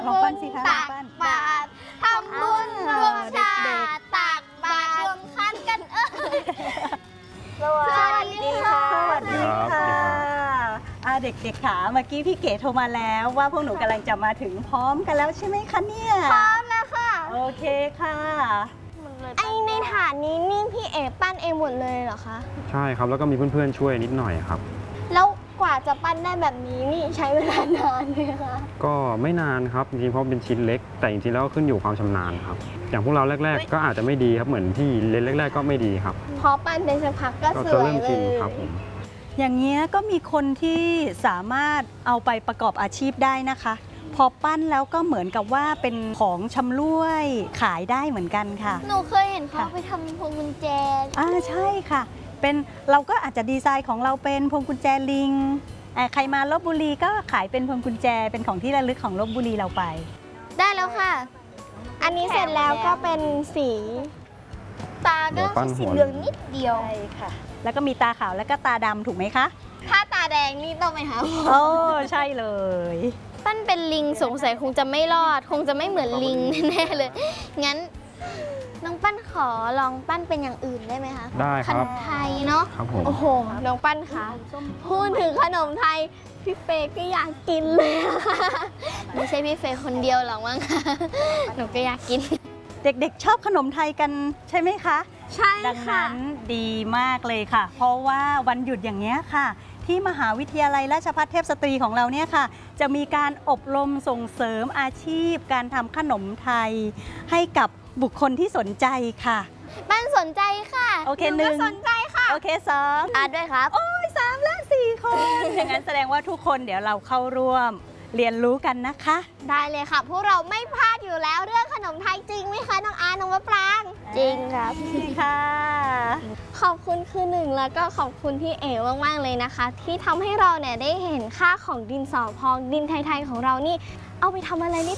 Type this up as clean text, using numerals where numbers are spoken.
ลองปั้นสิคะลองปั้นบาตรทำบุญรวมชาติตักบาตรรวมขันกันสวัสดีค่ะสวัสดีค่ะเด็กๆค่ะเมื่อกี้พี่เก๋โทรมาแล้วว่าพวกหนูกำลังจะมาถึงพร้อมกันแล้วใช่ไหมคะเนี่ยพร้อมแล้วค่ะโอเคค่ะไอในถาดนี้นี่พี่เอ๋ปั้นเองหมดเลยเหรอคะใช่ครับแล้วก็มีเพื่อนๆช่วยนิดหน่อยครับแล้วกว่าจะปั้นได้แบบนี้นี่ใช้เวลานานไหมคะก็ไม่นานครับจริงๆเพราะเป็นชิ้นเล็ก แต่จริงๆแล้วก็ขึ้นอยู่ความชำนาญครับอย่างพวกเราแรกๆ ก็อาจจะไม่ดีครับเหมือนที่เล่นแรกๆก็ไม่ดีครับพอปั้นเป็นสักพักก็ก็สจะวยเริ่มเลชินยครับผมอย่างเงี้ยก็มีคนที่สามารถเอาไปประกอบอาชีพได้นะคะ พอปั้นแล้วก็เหมือนกับว่าเป็นของชำร่วยขายได้เหมือนกันค่ะหนูเคยเห็นเขาไปทำพวงกุญแจใช่ค่ะเป็นเราก็อาจจะดีไซน์ของเราเป็นพวงกุญแจลิงใครมาลบบุรีก็ขายเป็นพวงกุญแจเป็นของที่ระลึกของลบบุรีเราไปได้แล้วค่ะ อันนี้เสร็จแล้วก็เป็นสี ตาก็สีเหลืองนิดเดียวใช่ค่ะ แล้วก็มีตาขาวแล้วก็ตาดำถูกไหมคะถ้าตาแดงนี่ต้องไปหาหมอโอ้ใช่เลยปั้นเป็นลิงสงสัยคงจะไม่รอด คงจะไม่เหมือนลิงแน่ๆเลย งั้นน้องปั้นขอลองปั้นเป็นอย่างอื่นได้ไหมคะได้คขรันบมไทยเนาะครับผมโอ้โห น้องปั้นคะพูดถึงขนมไทย พี่เฟย์ก็อยากกินเลยอะค่ะไม่ใช่พี่เฟย์คนเดียวหรอกมั้งคะหนูก็อยากกินเด็กๆชอบขนมไทยกันใช่ไหมคะใช่ดังค่ะนั้นดีมากเลยค่ะ เพราะว่าวันหยุดอย่างเงี้ยค่ะ ที่มหาวิทยาลัยราชภัฏเทพสตรีของเราเนี่ยค่ะ จะมีการอบรมส่งเสริมอาชีพ การทำขนมไทย ให้กับบุคคลที่สนใจค่ะปั้นสนใจค่ะโอเคหนูก็หนึ่งสนใจค่ะโอเคสองด้วยครับโอ้ย3 และ 4 คน อย่างนั้นแสดงว่าทุกคนเดี๋ยวเราเข้าร่วมเรียนรู้กันนะคะได้เลยค่ะ พวกเราไม่พลาดอยู่แล้วเรื่องขนมไทยจริงไหมคะน้องอาน้องมะปราง จริงครับดีค่ะขอบคุณคือหนึ่งแล้วก็ขอบคุณพี่เอ๋มากๆเลยนะคะ ที่ทำให้เราเนี่ยได้เห็นค่าของดินสอพองดินไทยๆของเรานี่ เอาไปทำอะไรได้